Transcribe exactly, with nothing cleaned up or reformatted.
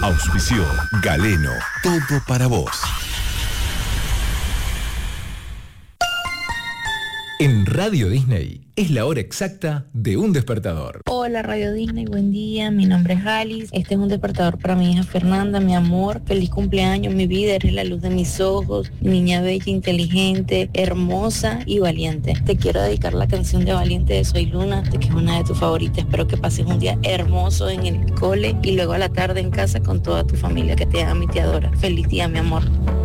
Auspició Galeno, todo para vos. En Radio Disney es la hora exacta de un despertador. Hola Radio Disney, buen día, mi nombre es Alice. Este es un despertador para mi hija Fernanda, mi amor. Feliz cumpleaños, mi vida, eres la luz de mis ojos, niña bella, inteligente, hermosa y valiente. Te quiero dedicar la canción de Valiente de Soy Luna, que es una de tus favoritas. Espero que pases un día hermoso en el cole y luego a la tarde en casa con toda tu familia que te ama y te adora. Feliz día, mi amor.